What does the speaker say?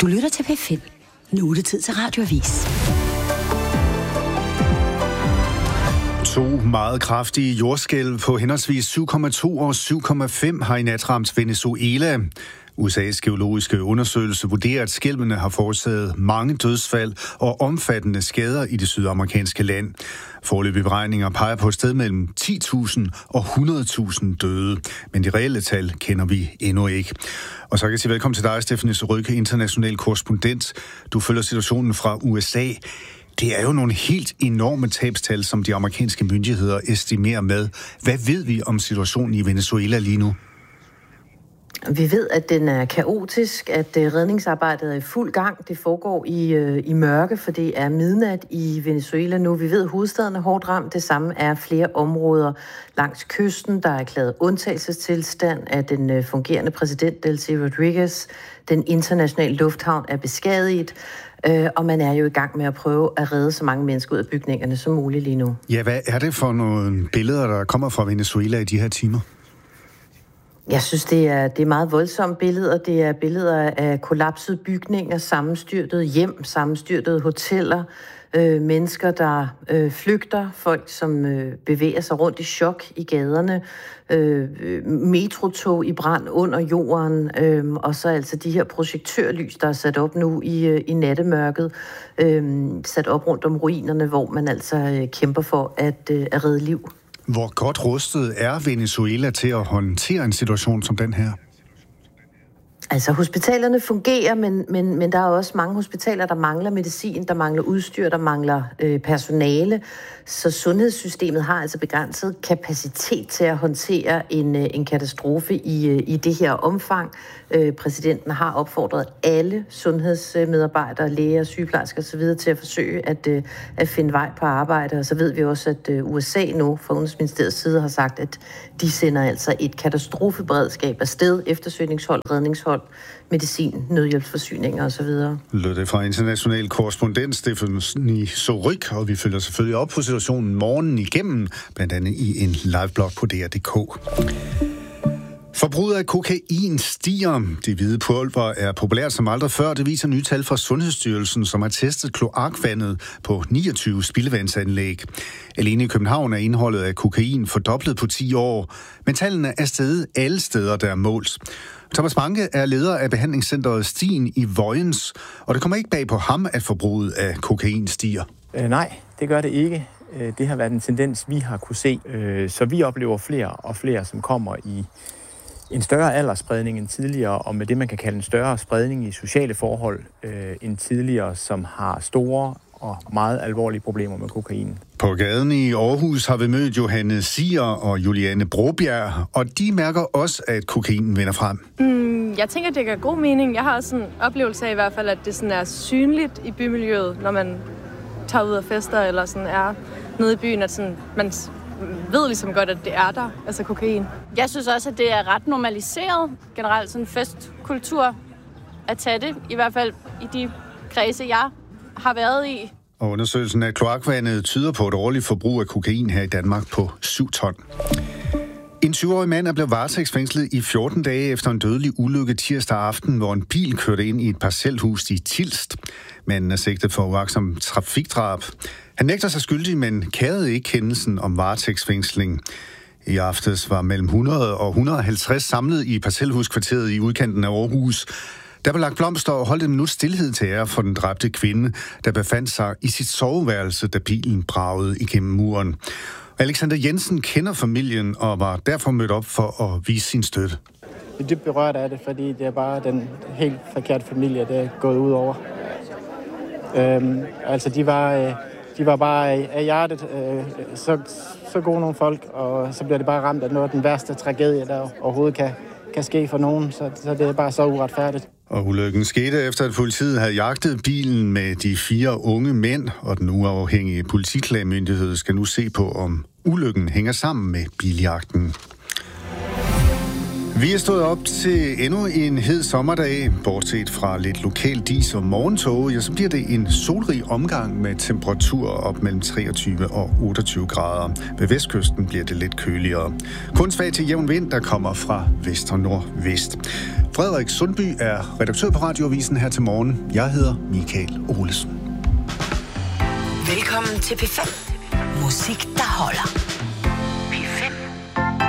Du lytter til P5. Nu er det tid til Radioavis. 2 meget kraftige jordskælv på henholdsvis 7,2 og 7,5 har i nat ramt Venezuela. USA's geologiske undersøgelse vurderer, at skælvene har forårsaget mange dødsfald og omfattende skader i det sydamerikanske land. Foreløbige beregninger peger på et sted mellem 10.000 og 100.000 døde, men de reelle tal kender vi endnu ikke. Og så kan jeg sige velkommen til dig, Stephanie Surrugue, international korrespondent. Du følger situationen fra USA. Det er jo nogle helt enorme tabstal, som de amerikanske myndigheder estimerer med. Hvad ved vi om situationen i Venezuela lige nu? Vi ved, at den er kaotisk, at redningsarbejdet er i fuld gang. Det foregår i mørke, for det er midnat i Venezuela nu. Vi ved, at hovedstaden er hårdt ramt. Det samme er flere områder langs kysten. Der er erklæret undtagelsestilstand af den fungerende præsident Delcy Rodriguez. Den internationale lufthavn er beskadiget, og man er jo i gang med at prøve at redde så mange mennesker ud af bygningerne som muligt lige nu. Ja, hvad er det for nogle billeder, der kommer fra Venezuela i de her timer? Jeg synes, det er meget voldsomme billeder. Det er billeder af kollapsede bygninger, sammenstyrtede hjem, sammenstyrtede hoteller, mennesker, der flygter, folk, som bevæger sig rundt i chok i gaderne, metrotog i brand under jorden, og så altså de her projektørlys, der er sat op nu i nattemørket, sat op rundt om ruinerne, hvor man altså kæmper for at redde liv. Hvor godt rustet er Venezuela til at håndtere en situation som den her? Altså, hospitalerne fungerer, men der er også mange hospitaler, der mangler medicin, der mangler udstyr, der mangler personale. Så sundhedssystemet har altså begrænset kapacitet til at håndtere en katastrofe i det her omfang. Præsidenten har opfordret alle sundhedsmedarbejdere, læger, sygeplejersker osv. til at forsøge at finde vej på arbejde. Og så ved vi også, at USA nu fra Udenrigsministeriets side har sagt, at de sender altså et katastrofeberedskab afsted, eftersøgningshold, redningshold, medicin, nødhjælpsforsyninger osv. Lød det fra international korrespondent Stephanie Surrugue, og vi følger selvfølgelig op på situationen morgenen igennem, blandt andet i en liveblog på DR.dk. Forbruget af kokain stiger. Det hvide pulver er populært som aldrig før. Det viser nye tal fra Sundhedsstyrelsen, som har testet kloakvandet på 29 spildevandsanlæg. Alene i København er indholdet af kokain fordoblet på 10 år, men tallene er steget alle steder, der er målt. Thomas Banke er leder af behandlingscenteret Stien i Vojens, og det kommer ikke bag på ham, at forbruget af kokain stiger. Nej, det gør det ikke. Det har været en tendens, vi har kunne se. Så vi oplever flere og flere, som kommer i en større aldersspredning end tidligere, og med det, man kan kalde en større spredning i sociale forhold end tidligere, som har store og meget alvorlige problemer med kokain. På gaden i Aarhus har vi mødt Johanne Siger og Juliane Brobjerg, og de mærker også, at kokainen vender frem. Jeg tænker, det gør god mening. Jeg har også en oplevelse af i hvert fald, at det sådan er synligt i bymiljøet, når man tager ud og fester eller sådan er nede i byen, at sådan, man ved ligesom godt, at det er der, altså kokain. Jeg synes også, at det er ret normaliseret, generelt sådan festkultur, at tage det, i hvert fald i de kredse, jeg har været i. Og undersøgelsen af kloakvandet tyder på et årligt forbrug af kokain her i Danmark på 7 ton. En 20-årig mand er blevet varetægtsfængslet i 14 dage efter en dødelig ulykke tirsdag aften, hvor en bil kørte ind i et parcelhus i Tilst. Manden er sigtet for uagtsomt trafikdrab. Han nægter sig skyldig, men kærede ikke kendelsen om varetægtsfængsling. I aftes var mellem 100 og 150 samlet i parcelhuskvarteret i udkanten af Aarhus. Der blev lagt blomster og holdt en minut stilhed til ære for den dræbte kvinde, der befandt sig i sit soveværelse, da bilen bragede igennem muren. Alexander Jensen kender familien og var derfor mødt op for at vise sin støtte. Jeg er dybt berørt af det, fordi det er bare den helt forkerte familie, der er gået ud over. Altså, de var bare af hjertet så gode nogle folk, og så bliver det bare ramt af noget af den værste tragedie, der overhovedet kan ske for nogen. Så det er bare så uretfærdigt. Og ulykken skete efter, at politiet havde jagtet bilen med de 4 unge mænd, og den uafhængige politiklagemyndighed skal nu se på, om ulykken hænger sammen med biljagten. Vi er stået op til endnu en hed sommerdag. Bortset fra lidt lokal dis og morgentog, ja, så bliver det en solrig omgang med temperaturer op mellem 23 og 28 grader. Ved vestkysten bliver det lidt køligere. Kun svag til jævn vind, der kommer fra vest og nordvest. Frederik Sundby er redaktør på Radioavisen her til morgen. Jeg hedder Michael Olesen. Velkommen til P5. Musik, der holder.